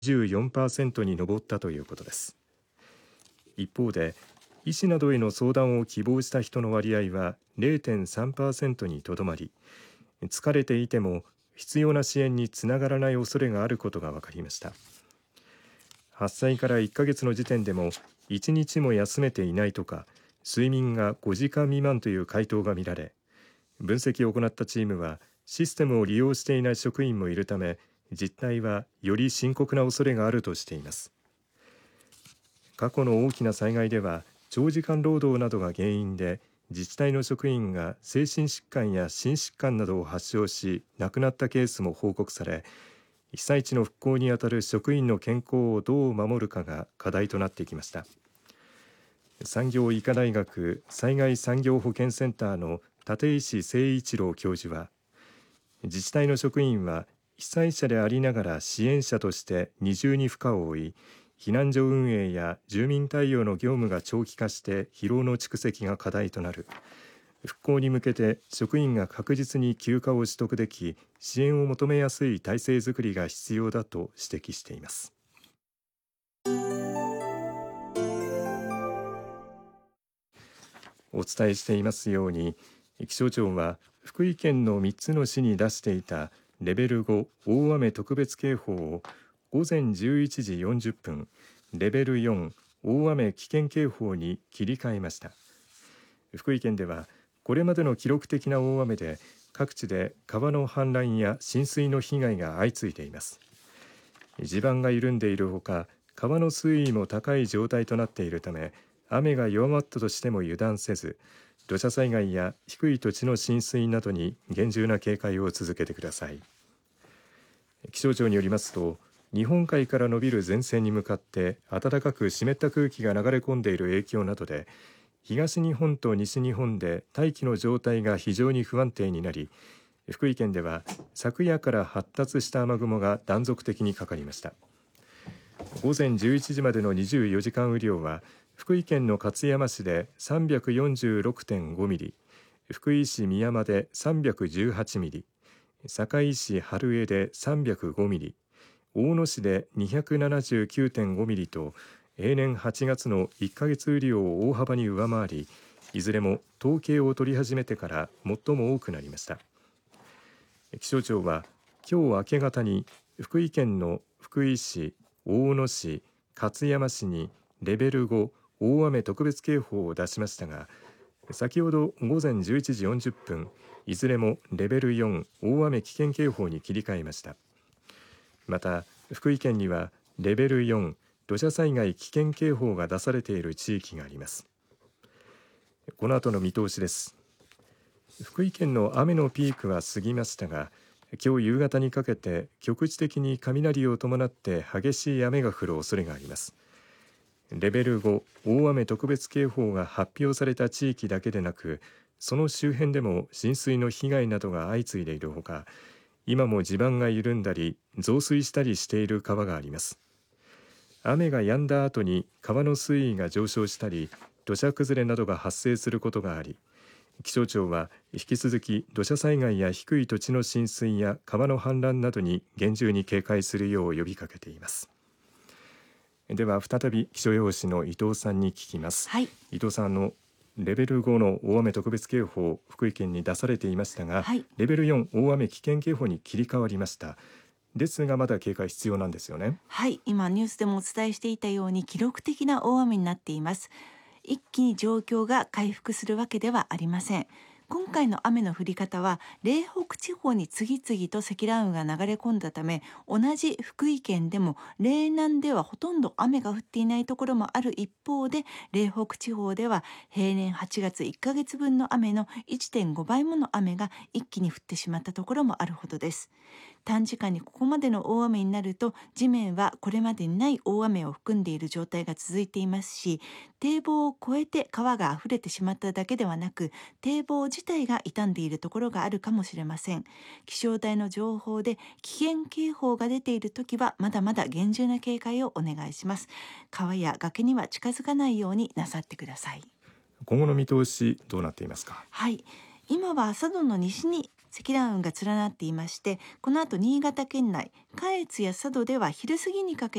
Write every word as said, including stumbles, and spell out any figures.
じゅうよんパーセント に上ったということです。一方で医師などへの相談を希望した人の割合は れいてんさんパーセント にとどまり、疲れていても必要な支援につながらない恐れがあることが分かりました。発災からいっかげつの時点でもいちにちも休めていないとか、睡眠がごじかん未満という回答が見られ、分析を行ったチームはシステムを利用していない職員もいるため、実態はより深刻な恐れがあるとしています。過去の大きな災害では長時間労働などが原因で自治体の職員が精神疾患や心疾患などを発症し亡くなったケースも報告され、被災地の復興にあたる職員の健康をどう守るかが課題となってきました。産業医科大学災害産業保健センターの立石誠一郎教授は、自治体の職員は被災者でありながら支援者として二重に負荷を負い、避難所運営や住民対応の業務が長期化して疲労の蓄積が課題となる。復興に向けて職員が確実に休暇を取得でき、支援を求めやすい体制づくりが必要だと指摘しています。お伝えしていますように、気象庁は福井県のみっつの市に出していたレベルご大雨特別警報をごぜんじゅういちじよんじゅっぷん、レベルよん大雨危険警報に切り替えました。福井県ではこれまでの記録的な大雨で各地で川の氾濫や浸水の被害が相次いでいます。地盤が緩んでいるほか、川の水位も高い状態となっているため、雨が弱まったとしても油断せず、土砂災害や低い土地の浸水などに厳重な警戒を続けてください。気象庁によりますと、日本海から伸びる前線に向かって暖かく湿った空気が流れ込んでいる影響などで、東日本と西日本で大気の状態が非常に不安定になり、福井県では昨夜から発達した雨雲が断続的にかかりました。ごぜんじゅういちじまでのにじゅうよじかん雨量は福井県の勝山市で さんびゃくよんじゅうろくてんご ミリ、福井市美山でさんびゃくじゅうはちミリ、坂井市春江でさんびゃくごミリ、大野市で にひゃくななじゅうきゅうてんご ミリと平年はちがつのいっかげつ雨量を大幅に上回り、いずれも統計を取り始めてから最も多くなりました。気象庁は今日明け方に福井県の福井市、大野市、勝山市にレベルご大雨特別警報を出しましたが、先ほどごぜんじゅういちじよんじゅっぷん、いずれもレベルよん大雨危険警報に切り替えました。また福井県にはレベルよん土砂災害危険警報が出されている地域があります。この後の見通しです。福井県の雨のピークは過ぎましたが、今日夕方にかけて局地的に雷を伴って激しい雨が降る恐れがあります。レベルご大雨特別警報が発表された地域だけでなく、その周辺でも浸水の被害などが相次いでいるほか、今も地盤が緩んだり増水したりしている川があります。雨が止んだ後に川の水位が上昇したり土砂崩れなどが発生することがあり、気象庁は引き続き土砂災害や低い土地の浸水や川の氾濫などに厳重に警戒するよう呼びかけています。では再び気象予報士の伊藤さんに聞きます。 はい、 伊藤さん、のレベルごの大雨特別警報福井県に出されていましたが、 はい、 レベルよん大雨危険警報に切り替わりました。ですがまだ警戒必要なんですよね。 はい、今ニュースでもお伝えしていたように記録的な大雨になっています。一気に状況が回復するわけではありません。今回の雨の降り方は嶺北地方に次々と積乱雲が流れ込んだため、同じ福井県でも嶺南ではほとんど雨が降っていないところもある一方で、嶺北地方では平年はちがついっかげつぶんの雨の いってんごばいもの雨が一気に降ってしまったところもあるほどです。短時間にここまでの大雨になると、地面はこれまでにない大雨を含んでいる状態が続いていますし、堤防を越えて川が溢れてしまっただけではなく、堤防自体が傷んでいるところがあるかもしれません。気象台の情報で危険警報が出ているときはまだまだ厳重な警戒をお願いします。川や崖には近づかないようになさってください。 今後の見通しどうなっていますか。 はい、今は佐渡の西に積乱雲が連なっていまして、この後新潟県内下越や佐渡では昼過ぎにかけて